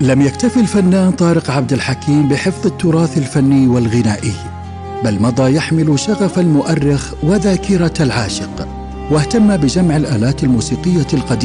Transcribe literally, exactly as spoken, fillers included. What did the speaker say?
لم يكتف الفنان طارق عبد الحكيم بحفظ التراث الفني والغنائي، بل مضى يحمل شغف المؤرخ وذاكرة العاشق، واهتم بجمع الآلات الموسيقية القديمة